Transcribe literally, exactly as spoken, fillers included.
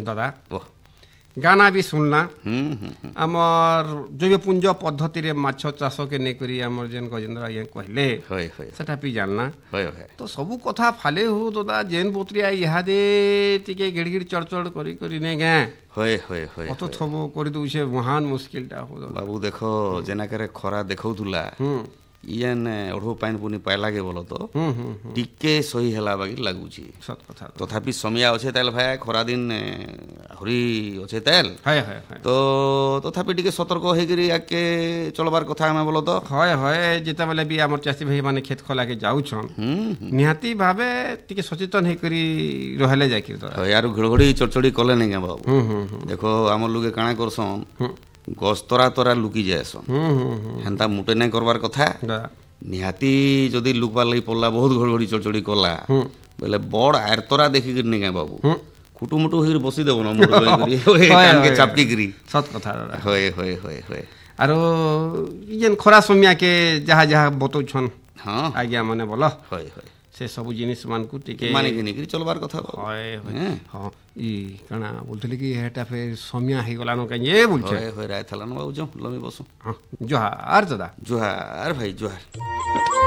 दादा ओह गाना भी सुनना हम्म हम्म आमर जैवपुंज पद्धति रे माछ चाष के नहीं करी आमर जेन गजेंद्र आज्ञा कहले होय होय सेटा भी जानना होय होय तो सबू कथा फाले हो दादा जेन बोतरिया इहादे टिके गिड़गिड़ चढ़चढ़ करी करी ने गाँ होय होय होय अत थबो कर दउछे महान मुश्किलटा हो दादा बाबू देखो जेनाकरे खरा देखौथुला हम्म इएन ओढ़ो पाइन पुनी पाइलागे बोलो तो हम्म हम्म टिके सही ହେଲା बाकी लाଗୁଛି सत कथा तथापि समय अच्छे ताल भाई खरा दिन आहुरी अच्छे ताल हाय हाय हाय तो तथापि टिके सतर्क होइकरी आके चलबार कथा हमें बोलो तो हय हय जेते बेले भी आमर चाषी भाई माने खेत खला के जाउछन हम्म निहाती भावे टिके सचेतन हे करी रहले जाय कि दादा यार घड़घड़ी चढ़चड़ी कले नहीं क्या बाबू हम्म हम्म देखो आम लोगे काଣା करसन हम्म गछ तरा तरा लुकी जाएसन हम्म हम्म हेन्ता मुटे नहीं करबार कथा दादा निहाती जदि लुकबार लगी पड़ला बहुत घड़घड़ी चढ़चड़ी कला हम्म बोले बड़ आयरतरा देखिक नहीं क्या बाबू हम्म खुटुमुटु होई बसी देबो ना मोर करी होय, कान के होय, चापकी गिरी सत कथा दादा होय होय होय होय आरो जेन खरा समिया के जहा जहा बतौछन हाँ आज्ञा माने बोल होय होय से सब जिनिस मान को टिके माने कि नहीं चलबार कथा बाबू हय हय हैं? हाँ ई कणा बोलथले कि हेटा फेर समिया हे गलानो काई ये बोलछे होय होय राय थलान बाबू जो लमी बसो हाँ जोहार दादा जुहार भाई जुहार